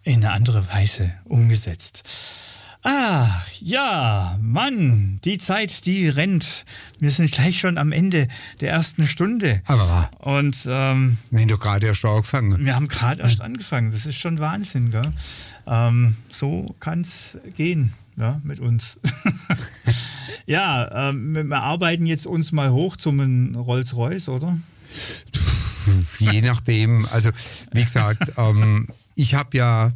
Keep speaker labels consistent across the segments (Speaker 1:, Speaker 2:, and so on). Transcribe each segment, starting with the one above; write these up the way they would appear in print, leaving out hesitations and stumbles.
Speaker 1: in eine andere Weise umgesetzt. Ach, ja, Mann, die Zeit, die rennt. Wir sind gleich schon am Ende der ersten Stunde.
Speaker 2: Aber
Speaker 1: und
Speaker 2: wir haben doch gerade erst angefangen.
Speaker 1: Wir haben gerade erst angefangen. Das ist schon Wahnsinn, gell? So kann es gehen, ja, mit uns. Ja, wir arbeiten jetzt uns mal hoch zum Rolls-Royce, oder?
Speaker 2: Je nachdem. Also, wie gesagt, ich habe ja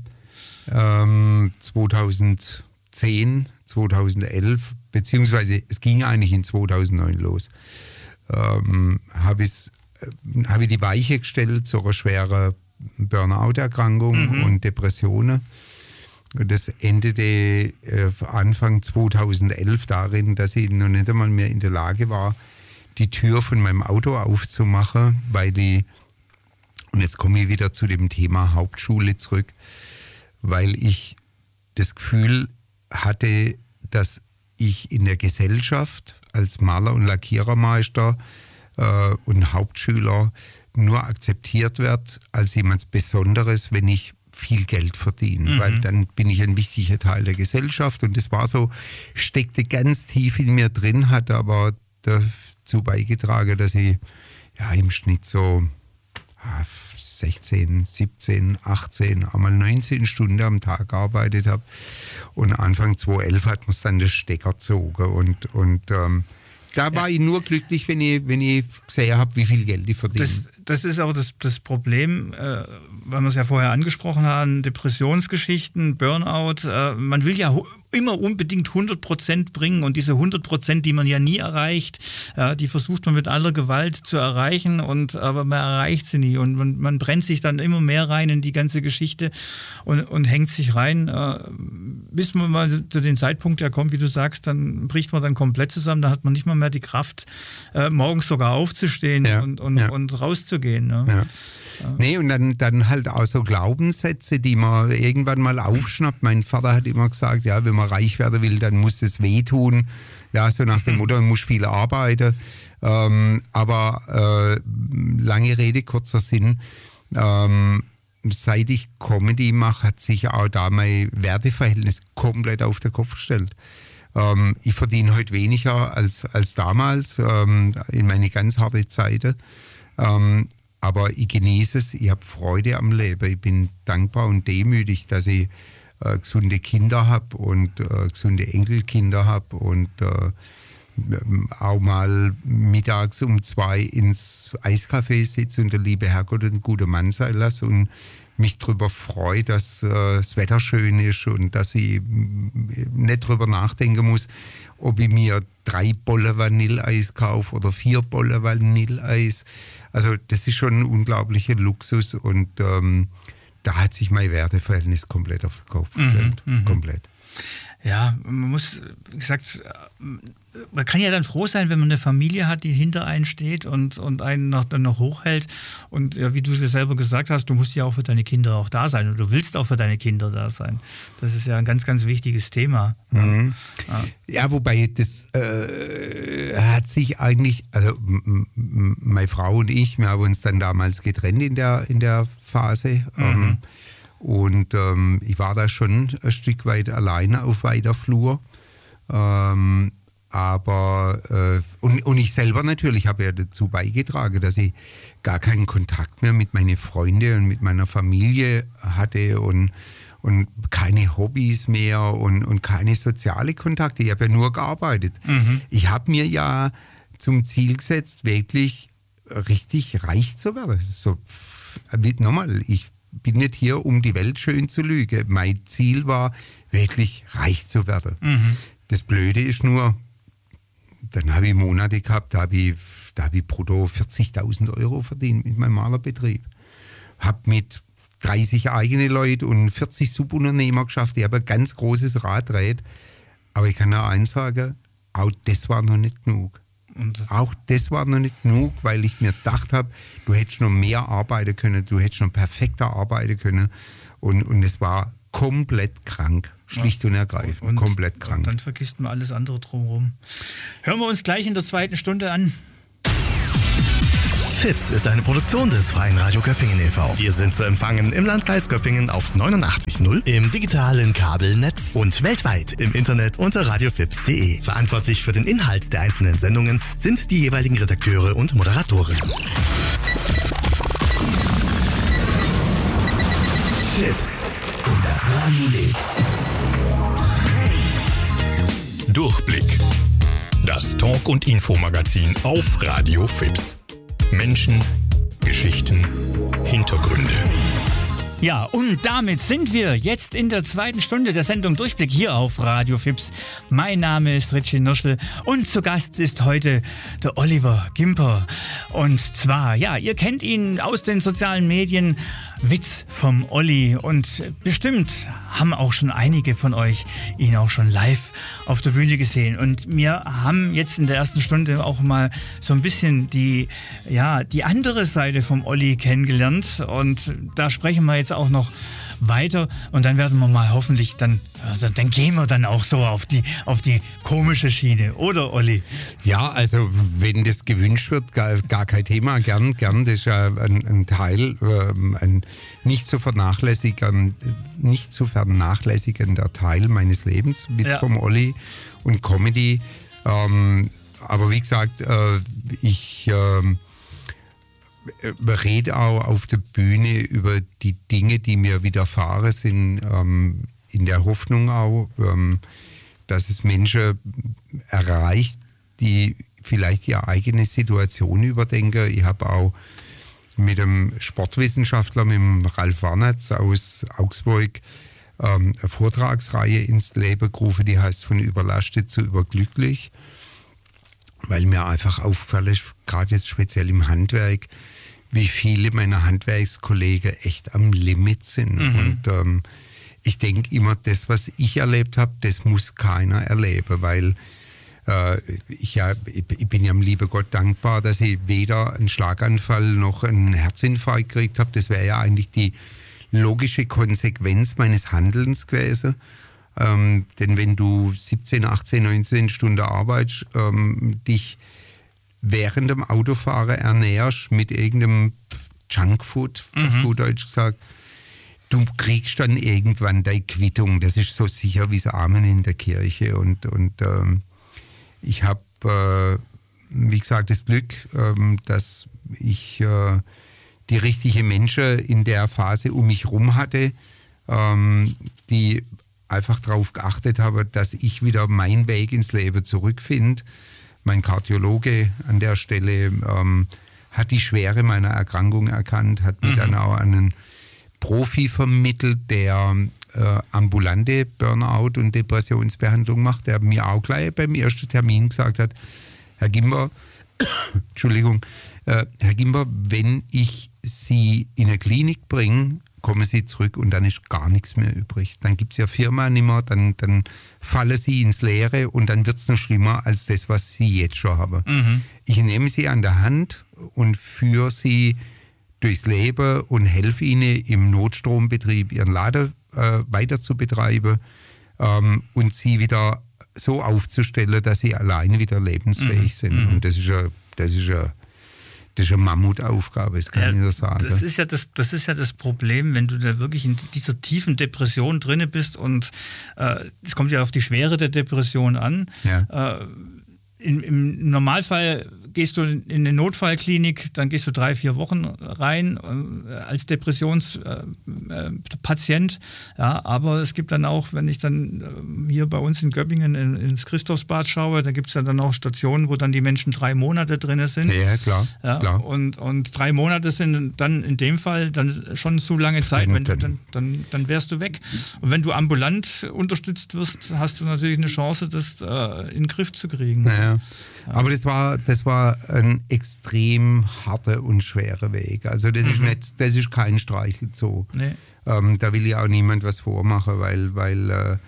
Speaker 2: 2011, beziehungsweise es ging eigentlich in 2009 los, habe ich die Weiche gestellt zu einer schweren Burnout-Erkrankung und Depressionen. Das endete Anfang 2011 darin, dass ich noch nicht einmal mehr in der Lage war, die Tür von meinem Auto aufzumachen, und jetzt komme ich wieder zu dem Thema Hauptschule zurück, weil ich das Gefühl hatte, dass ich in der Gesellschaft als Maler- und Lackierermeister und Hauptschüler nur akzeptiert wird als jemand Besonderes, wenn ich viel Geld verdiene, weil dann bin ich ein wichtiger Teil der Gesellschaft, und das war so, steckte ganz tief in mir drin, hat aber dazu beigetragen, dass ich ja im Schnitt so 16, 17, 18, einmal 19 Stunden am Tag gearbeitet habe, und Anfang 2011 hat man es dann das Stecker gezogen, und da war ich nur glücklich, wenn ich gesehen habe, wie viel Geld ich verdiene.
Speaker 1: Das ist auch das Problem, weil wir es ja vorher angesprochen haben, Depressionsgeschichten, Burnout. Man will ja immer unbedingt 100% bringen, und diese 100%, die man ja nie erreicht, die versucht man mit aller Gewalt zu erreichen, aber man erreicht sie nie, und man brennt sich dann immer mehr rein in die ganze Geschichte und hängt sich rein, bis man mal zu dem Zeitpunkt ja kommt, wie du sagst, dann bricht man dann komplett zusammen, da hat man nicht mal mehr die Kraft, morgens sogar aufzustehen und rauszugehen. Ne?
Speaker 2: Ja. Nee, und dann halt auch so Glaubenssätze, die man irgendwann mal aufschnappt. Mein Vater hat immer gesagt, ja, wenn man reich werden will, dann muss es wehtun. Ja, so nach dem Motto, man muss viel arbeiten. Aber lange Rede, kurzer Sinn. Seit ich Comedy mache, hat sich auch da mein Werteverhältnis komplett auf den Kopf gestellt. Ich verdiene heute weniger als damals, in meine ganz harte Zeiten. Aber ich genieße es, ich habe Freude am Leben, ich bin dankbar und demütig, dass ich gesunde Kinder habe und gesunde Enkelkinder habe und auch mal mittags um 2 ins Eiscafé sitze und der liebe Herrgott ein guter Mann sein lasse und mich darüber freue, dass das Wetter schön ist und dass ich nicht darüber nachdenken muss, ob ich mir 3 Bollen Vanilleeis kaufe oder 4 Bollen Vanilleeis. Also das ist schon ein unglaublicher Luxus, und da hat sich mein Werteverhältnis komplett auf den Kopf gestellt. Komplett.
Speaker 1: Ja, man muss, wie gesagt, man kann ja dann froh sein, wenn man eine Familie hat, die hinter einen steht und einen dann noch hochhält. Und ja, wie du es selber gesagt hast, du musst ja auch für deine Kinder auch da sein, und du willst auch für deine Kinder da sein. Das ist ja ein ganz, ganz wichtiges Thema.
Speaker 2: Mhm. Ja, wobei das hat sich eigentlich, also meine Frau und ich, wir haben uns dann damals getrennt in der Phase. Und ich war da schon ein Stück weit alleine auf weiter Flur. Aber ich selber natürlich habe ja dazu beigetragen, dass ich gar keinen Kontakt mehr mit meinen Freunden und mit meiner Familie hatte und keine Hobbys mehr und keine soziale Kontakte. Ich habe ja nur gearbeitet. Ich habe mir ja zum Ziel gesetzt, wirklich richtig reich zu werden. So, nochmal, ich bin nicht hier, um die Welt schön zu lügen. Mein Ziel war, wirklich reich zu werden. Das Blöde ist nur, dann habe ich Monate gehabt, da habe ich brutto 40.000 Euro verdient mit meinem Malerbetrieb. Habe mit 30 eigene Leute und 40 Subunternehmer geschafft. Ich habe ein ganz großes Radrät. Aber ich kann nur eins sagen, auch das war noch nicht genug. Auch das war noch nicht genug, weil ich mir gedacht habe, du hättest noch mehr arbeiten können, du hättest noch perfekter arbeiten können. Und es war komplett krank, schlicht und ergreifend, komplett krank.
Speaker 1: Und dann vergisst man alles andere drumherum. Hören wir uns gleich in der zweiten Stunde an.
Speaker 3: FIPS ist eine Produktion des Freien Radio Göppingen e.V. Wir sind zu empfangen im Landkreis Göppingen auf 89.0, im digitalen Kabelnetz und weltweit im Internet unter radiofips.de. Verantwortlich für den Inhalt der einzelnen Sendungen sind die jeweiligen Redakteure und Moderatoren. FIPS und das Radio lebt.
Speaker 4: Durchblick. Das Talk- und Infomagazin auf Radio FIPS. Menschen, Geschichten, Hintergründe.
Speaker 1: Ja, und damit sind wir jetzt in der zweiten Stunde der Sendung Durchblick hier auf Radio FIPS. Mein Name ist Richie Nurschel und zu Gast ist heute der Oliver Gimper. Und zwar, ja, ihr kennt ihn aus den sozialen Medien, Witz vom Olli. Und bestimmt haben auch schon einige von euch ihn auch schon live auf der Bühne gesehen. Und wir haben jetzt in der ersten Stunde auch mal so ein bisschen die andere Seite vom Olli kennengelernt. Und da sprechen wir jetzt auch noch weiter und dann werden wir mal hoffentlich dann gehen wir dann auch so auf die komische Schiene, oder Olli?
Speaker 2: Ja, also wenn das gewünscht wird, gar kein Thema, gern, das ist ja ein Teil, ein nicht zu vernachlässigender Teil meines Lebens, Witz vom Olli und Comedy. Aber wie gesagt, ich rede auch auf der Bühne über die Dinge, die mir widerfahren sind, in der Hoffnung auch, dass es Menschen erreicht, die vielleicht ihre eigene Situation überdenken. Ich habe auch mit einem Sportwissenschaftler, mit dem Ralf Warnatz aus Augsburg, eine Vortragsreihe ins Leben gerufen, die heißt von überlastet zu überglücklich, weil mir einfach auffällt, gerade jetzt speziell im Handwerk, wie viele meiner Handwerkskollegen echt am Limit sind. Und ich denke immer, das, was ich erlebt habe, das muss keiner erleben, weil ich bin ja dem lieben Gott dankbar, dass ich weder einen Schlaganfall noch einen Herzinfarkt gekriegt habe. Das wäre ja eigentlich die logische Konsequenz meines Handelns gewesen. Denn wenn du 17, 18, 19 Stunden arbeitest, dich während dem Autofahren ernährst mit irgendeinem Junkfood, auf gut Deutsch gesagt, du kriegst dann irgendwann deine Quittung. Das ist so sicher wie das Amen in der Kirche. Und ich habe, wie gesagt, das Glück, dass ich die richtigen Menschen in der Phase um mich herum hatte, die einfach darauf geachtet haben, dass ich wieder meinen Weg ins Leben zurückfinde. Mein Kardiologe an der Stelle hat die Schwere meiner Erkrankung erkannt, hat mir dann auch einen Profi vermittelt, der ambulante Burnout- und Depressionsbehandlung macht, der mir auch gleich beim ersten Termin gesagt hat, Herr Gimper, Entschuldigung, Herr Gimper, wenn ich Sie in eine Klinik bringe, kommen Sie zurück und dann ist gar nichts mehr übrig. Dann gibt es ja Firma nicht mehr, dann fallen Sie ins Leere und dann wird es noch schlimmer als das, was Sie jetzt schon haben. Ich nehme Sie an der Hand und führe Sie durchs Leben und helfe Ihnen im Notstrombetrieb Ihren Laden weiter zu betreiben und Sie wieder so aufzustellen, dass Sie alleine wieder lebensfähig sind. Und das ist eine Mammutaufgabe, das kann ich nur sagen.
Speaker 1: Das ist ja das Problem, wenn du da wirklich in dieser tiefen Depression drinne bist und es kommt ja auf die Schwere der Depression an. Ja. Im Normalfall gehst du in eine Notfallklinik, dann gehst du 3-4 Wochen rein als Depressionspatient. Ja, aber es gibt dann auch, wenn ich dann hier bei uns in Göppingen ins Christophsbad schaue, da gibt es ja dann auch Stationen, wo dann die Menschen 3 Monate drin sind.
Speaker 2: Ja, klar.
Speaker 1: Ja,
Speaker 2: klar.
Speaker 1: Und 3 Monate sind dann in dem Fall dann schon zu lange Zeit, dann wärst du weg. Und wenn du ambulant unterstützt wirst, hast du natürlich eine Chance, das in den Griff zu kriegen.
Speaker 2: Naja. Ja. Aber das war ein extrem harter und schwerer Weg. Also das ist kein Streichelzoo. Nee. Da will ja auch niemand was vormachen, weil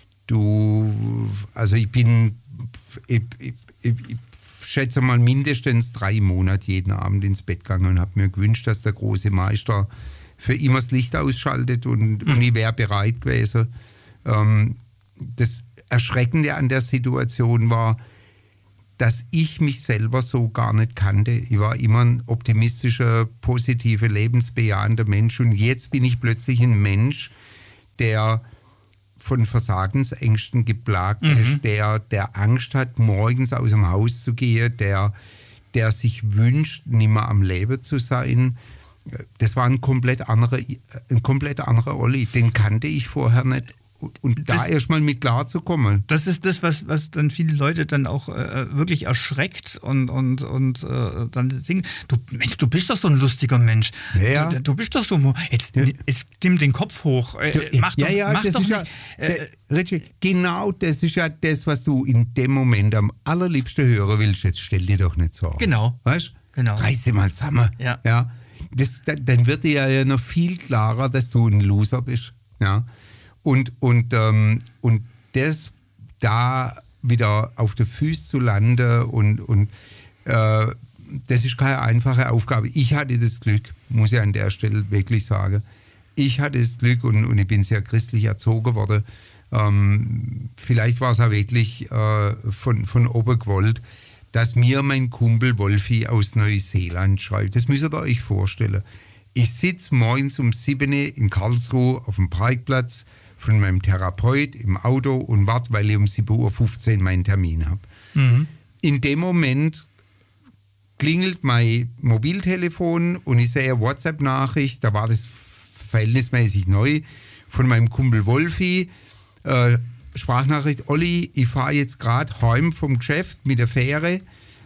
Speaker 2: ich schätze mal mindestens 3 Monate jeden Abend ins Bett gegangen und habe mir gewünscht, dass der große Meister für immer das Licht ausschaltet und ich wäre bereit gewesen. Das Erschreckende an der Situation war, dass ich mich selber so gar nicht kannte. Ich war immer ein optimistischer, positiver, lebensbejahender Mensch und jetzt bin ich plötzlich ein Mensch, der von Versagensängsten geplagt ist, der Angst hat, morgens aus dem Haus zu gehen, der sich wünscht, nicht mehr am Leben zu sein. Das war ein komplett anderer Olli. Den kannte ich vorher nicht. Und da erstmal mit klarzukommen.
Speaker 1: Das ist das, was dann viele Leute dann auch wirklich erschreckt und dann singen, du bist doch so ein lustiger Mensch.
Speaker 2: Ja.
Speaker 1: Du bist doch so, jetzt nimm den Kopf hoch. Mach doch nicht.
Speaker 2: Richie, genau das ist ja das, was du in dem Moment am allerliebsten hören willst. Jetzt stell dir doch nicht so auf.
Speaker 1: Genau.
Speaker 2: Weißt?
Speaker 1: Genau.
Speaker 2: Reiß dich mal zusammen.
Speaker 1: Ja.
Speaker 2: Dann wird dir ja noch viel klarer, dass du ein Loser bist. Ja. Und das da wieder auf den Füßen zu landen und das ist keine einfache Aufgabe. Ich hatte das Glück, muss ich an der Stelle wirklich sagen. Ich hatte das Glück und ich bin sehr christlich erzogen worden. Vielleicht war es auch wirklich von oben gewollt, dass mir mein Kumpel Wolfi aus Neuseeland schreibt. Das müsst ihr euch vorstellen. Ich sitze morgens um 7 Uhr in Karlsruhe auf dem Parkplatz von meinem Therapeut im Auto und warte, weil ich um 7.15 Uhr meinen Termin habe. In dem Moment klingelt mein Mobiltelefon und ich sehe eine WhatsApp-Nachricht, da war das verhältnismäßig neu, von meinem Kumpel Wolfi. Sprachnachricht: Olli, ich fahre jetzt gerade heim vom Geschäft mit der Fähre.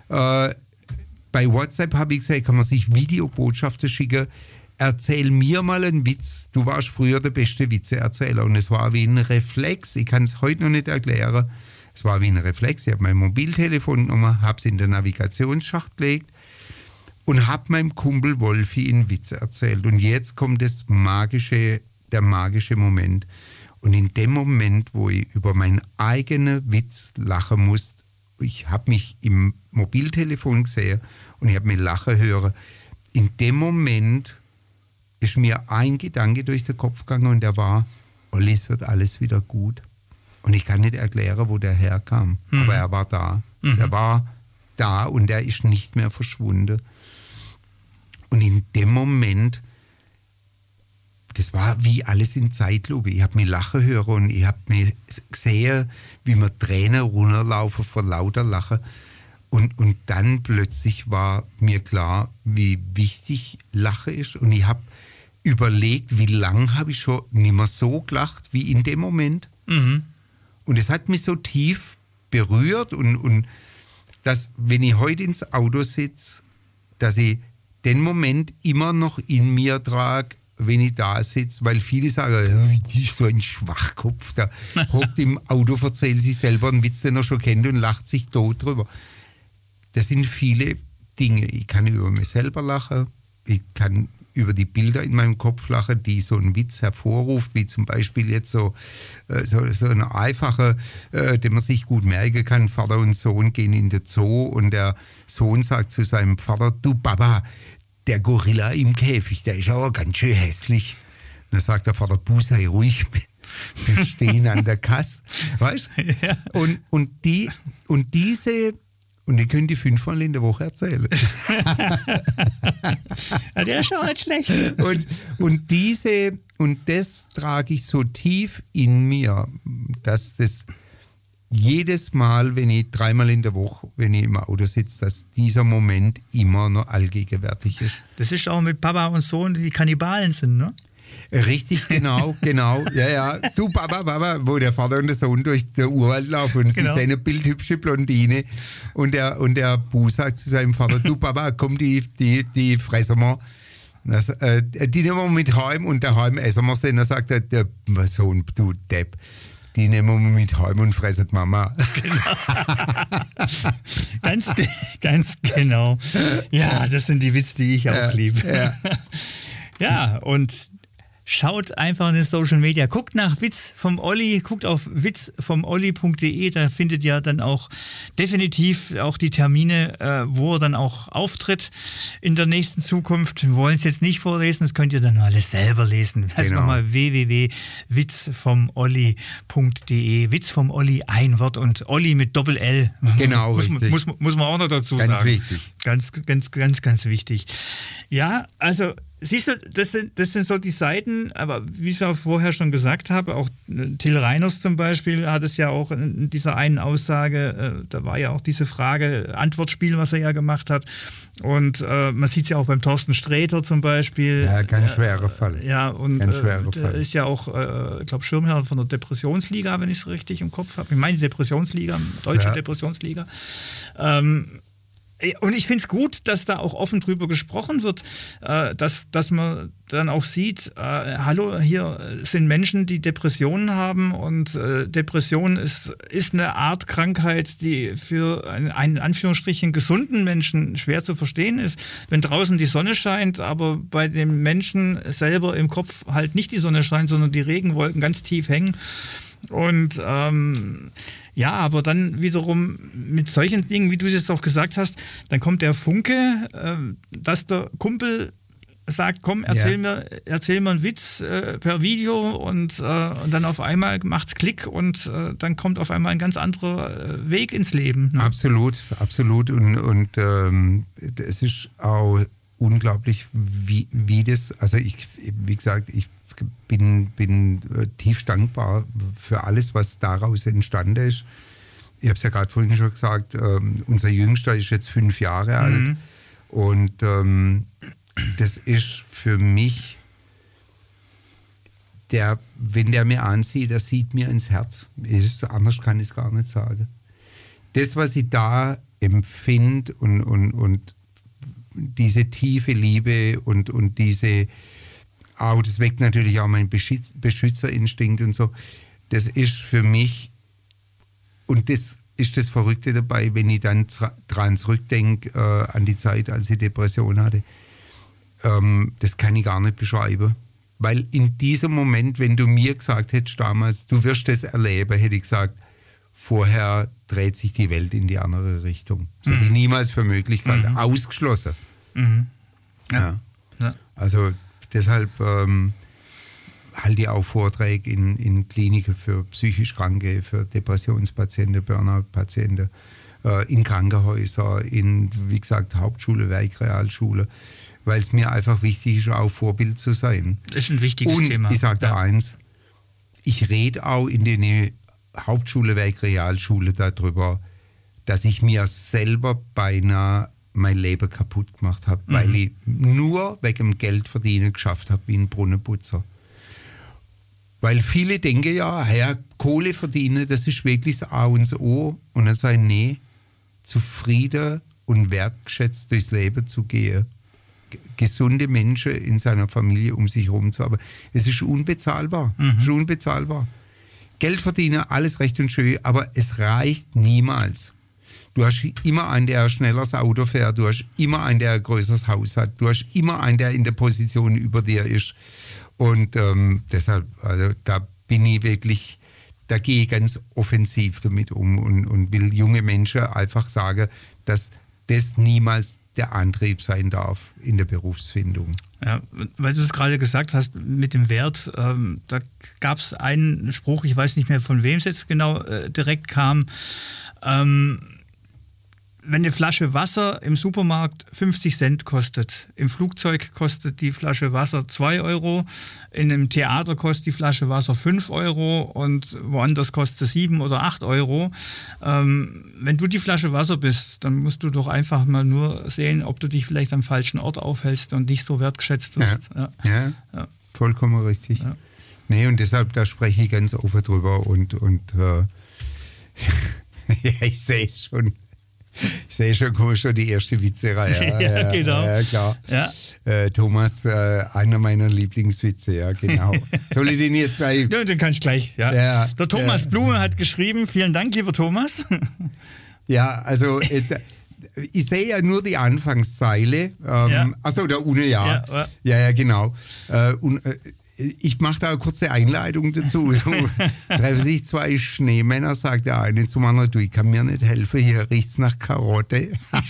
Speaker 2: Bei WhatsApp habe ich gesagt, kann man sich Videobotschaften schicken. Erzähl mir mal einen Witz. Du warst früher der beste Witzeerzähler. Und es war wie ein Reflex. Ich kann es heute noch nicht erklären. Es war wie ein Reflex. Ich habe mein Mobiltelefon genommen, habe es in den Navigationsschacht gelegt und habe meinem Kumpel Wolfi einen Witz erzählt. Und jetzt kommt der magische Moment. Und in dem Moment, wo ich über meinen eigenen Witz lachen musste, ich habe mich im Mobiltelefon gesehen und ich habe mich lachen hören. In dem Moment ist mir ein Gedanke durch den Kopf gegangen und der war: Olli, es wird alles wieder gut. Und ich kann nicht erklären, wo der herkam. Aber er war da. Er war da und er ist nicht mehr verschwunden. Und in dem Moment, das war wie alles in Zeitlupe. Ich habe mich lachen hören und ich habe mich gesehen, wie mir Tränen runterlaufen vor lauter Lachen. Und dann plötzlich war mir klar, wie wichtig Lachen ist. Und ich habe überlegt, wie lange habe ich schon nicht mehr so gelacht wie in dem Moment. Und es hat mich so tief berührt und dass, wenn ich heute ins Auto sitze, dass ich den Moment immer noch in mir trage, wenn ich da sitze, weil viele sagen, die ist so ein Schwachkopf, der hockt im Auto, erzählt sich selber einen Witz, den er schon kennt und lacht sich tot drüber. Das sind viele Dinge. Ich kann über mich selber lachen, ich kann über die Bilder in meinem Kopf lachen, die so einen Witz hervorruft, wie zum Beispiel jetzt so ein einfacher, den man sich gut merken kann. Vater und Sohn gehen in den Zoo und der Sohn sagt zu seinem Vater: Du Papa, der Gorilla im Käfig, der ist aber ganz schön hässlich. Und dann sagt der Vater: Du sei ruhig, wir stehen an der Kasse. Weißt? Ja. Und diese... Und ich könnte die 5-mal in der Woche erzählen.
Speaker 1: Ja, der ist schon nicht schlecht.
Speaker 2: Und das trage ich so tief in mir, dass das jedes Mal, wenn ich 3-mal in der Woche, wenn ich im Auto sitze, dass dieser Moment immer noch allgegenwärtig ist.
Speaker 1: Das ist auch mit Papa und Sohn, die Kannibalen sind, ne?
Speaker 2: Richtig, genau. Ja. Du Papa, wo der Vater und der Sohn durch den Urwald laufen und sie sehen eine bildhübsche Blondine und der Bu sagt zu seinem Vater: Du Papa, komm, die fressen wir. Die nehmen wir mit heim und daheim essen wir sie. Dann sagt der Sohn: Du Depp, die nehmen wir mit heim und fressen Mama.
Speaker 1: Genau. Ganz genau. Ja, das sind die Witze, die ich auch liebe.
Speaker 2: Ja.
Speaker 1: Ja, und schaut einfach in den Social Media, guckt nach Witz vom Olli, guckt auf witzvomolli.de, da findet ihr dann auch definitiv auch die Termine, wo er dann auch auftritt in der nächsten Zukunft. Wir wollen es jetzt nicht vorlesen, das könnt ihr dann alles selber lesen. Also nochmal www.witzvomolli.de, Witz vom Olli, ein Wort und Olli mit Doppel-L.
Speaker 2: Genau,
Speaker 1: muss man auch noch dazu
Speaker 2: ganz
Speaker 1: sagen.
Speaker 2: Wichtig.
Speaker 1: Ganz wichtig. Ja, also siehst du, das sind so die Seiten, aber wie ich auch vorher schon gesagt habe, auch Till Reiners zum Beispiel hat es ja auch in dieser einen Aussage, da war ja auch diese Frage-Antwortspiel, was er ja gemacht hat. Und man sieht es ja auch beim Thorsten Sträter zum Beispiel.
Speaker 2: Ja, ganz schwerer Fall.
Speaker 1: Ja, und der ist ja auch, ich glaube, Schirmherr von der Depressionsliga, wenn ich es richtig im Kopf habe. Ich meine Depressionsliga, Deutsche Depressionsliga. Und ich finde es gut, dass da auch offen drüber gesprochen wird, dass man dann auch sieht, hallo, hier sind Menschen, die Depressionen haben und Depression ist eine Art Krankheit, die für einen in Anführungsstrichen gesunden Menschen schwer zu verstehen ist. Wenn draußen die Sonne scheint, aber bei dem Menschen selber im Kopf halt nicht die Sonne scheint, sondern die Regenwolken ganz tief hängen. Und ja, aber dann wiederum mit solchen Dingen, wie du es jetzt auch gesagt hast, dann kommt der Funke, dass der Kumpel sagt, komm, erzähl mir einen Witz per Video und dann auf einmal macht's Klick und dann kommt auf einmal ein ganz anderer Weg ins Leben. Ne?
Speaker 2: Absolut. Und es ist auch unglaublich, wie das, also wie gesagt, ich bin tief dankbar für alles, was daraus entstanden ist. Ich habe es ja gerade vorhin schon gesagt, unser Jüngster ist jetzt 5 Jahre alt und das ist für mich, wenn der mir ansieht, der sieht mir ins Herz. Anders kann ich es gar nicht sagen. Das, was ich da empfinde und diese tiefe Liebe und diese das weckt natürlich auch meinen Beschützerinstinkt und so. Das ist für mich, und das ist das Verrückte dabei, wenn ich dann dran zurückdenke an die Zeit, als ich Depression hatte. Das kann ich gar nicht beschreiben. Weil in diesem Moment, wenn du mir gesagt hättest damals, du wirst das erleben, hätte ich gesagt, vorher dreht sich die Welt in die andere Richtung. Das hätte ich niemals für möglich gehalten. Ausgeschlossen. Ja. Also deshalb halte ich auch Vorträge in Kliniken für psychisch Kranke, für Depressionspatienten, Burnout-Patienten, in Krankenhäusern, in, wie gesagt, Hauptschule, Werkrealschule, weil es mir einfach wichtig ist, auch Vorbild zu sein.
Speaker 1: Das ist ein wichtiges Thema.
Speaker 2: Und ich sage da eins, ich rede auch in den Hauptschule, Werkrealschule darüber, dass ich mir selber beinahe mein Leben kaputt gemacht habe, weil ich nur wegen dem Geldverdienen geschafft habe wie ein Brunnenputzer. Weil viele denken ja, Kohle verdienen, das ist wirklich das A und das O. Und dann sage ich, nee, zufrieden und wertgeschätzt durchs Leben zu gehen, gesunde Menschen in seiner Familie um sich herum zu haben, es ist unbezahlbar. Es ist unbezahlbar. Geld verdienen, alles recht und schön, aber es reicht niemals. Du hast immer einen, der schneller das Auto fährt, du hast immer einen, der ein größeres Haus hat, du hast immer einen, der in der Position über dir ist. Und deshalb, also da bin ich wirklich, da gehe ich ganz offensiv damit um und will junge Menschen einfach sagen, dass das niemals der Antrieb sein darf in der Berufsfindung.
Speaker 1: Ja, weil du es gerade gesagt hast mit dem Wert, da gab es einen Spruch, ich weiß nicht mehr von wem es jetzt genau direkt kam, wenn eine Flasche Wasser im Supermarkt 50 Cent kostet, im Flugzeug kostet die Flasche Wasser 2 Euro, in einem Theater kostet die Flasche Wasser 5 Euro und woanders kostet es 7 oder 8 Euro. Wenn du die Flasche Wasser bist, dann musst du doch einfach mal nur sehen, ob du dich vielleicht am falschen Ort aufhältst und nicht so wertgeschätzt wirst.
Speaker 2: Ja. Vollkommen richtig. Ja. Nee, und deshalb, da spreche ich ganz offen drüber und ja, ich sehe es schon. Ich sehe schon, kommen schon die erste Witze-Reihe.
Speaker 1: Ja, genau.
Speaker 2: Ja, klar.
Speaker 1: Ja.
Speaker 2: Thomas, einer meiner Lieblingswitze, ja, genau. Soll ich den jetzt gleich?
Speaker 1: Ja, den kann ich gleich, ja. Der Thomas Blume hat geschrieben, vielen Dank, lieber Thomas.
Speaker 2: Ja, also ich sehe ja nur die Anfangszeile. Achso, da unten, ja. Ja, genau. Und ich mache da eine kurze Einleitung dazu. Treffen sich zwei Schneemänner, sagt der eine zum anderen, du, ich kann mir nicht helfen, hier riecht's nach Karotte.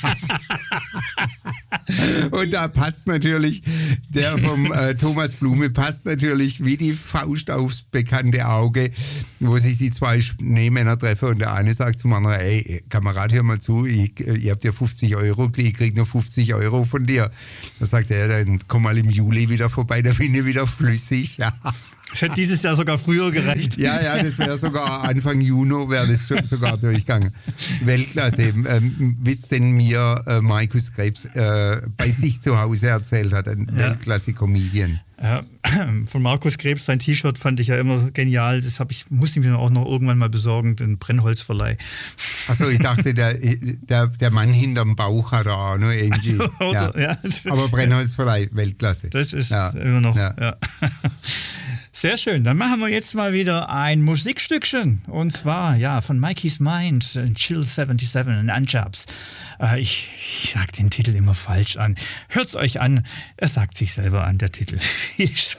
Speaker 2: Und da passt natürlich, der vom Thomas Blume passt natürlich wie die Faust aufs bekannte Auge, wo sich die zwei Schneemänner treffen und der eine sagt zum anderen, ey, Kamerad, hör mal zu, ihr habt ja 50 Euro, ich krieg nur 50 Euro von dir. Da sagt er, dann komm mal im Juli wieder vorbei, da bin ich wieder flüssig. Ja.
Speaker 1: Das hätte dieses Jahr sogar früher gereicht.
Speaker 2: Ja, das wäre sogar Anfang Juni, wäre das sogar durchgegangen. Weltklasse. Witz, den mir Markus Krebs bei sich zu Hause erzählt hat, ein Weltklasse-Comedian.
Speaker 1: Von Markus Krebs, sein T-Shirt fand ich ja immer genial. Das musste ich mir auch noch irgendwann mal besorgen, den Brennholzverleih.
Speaker 2: Achso, ich dachte, der Mann hinterm Bauch hat er auch noch irgendwie.
Speaker 1: Also, ja.
Speaker 2: Aber Brennholzverleih, Weltklasse.
Speaker 1: Das ist immer noch. Ja. Sehr schön. Dann machen wir jetzt mal wieder ein Musikstückchen. Und zwar, von Mikey's Mind, Chill 77 und Unjabs. Ich sag den Titel immer falsch an. Hört's euch an. Er sagt sich selber an, der Titel. Viel Spaß.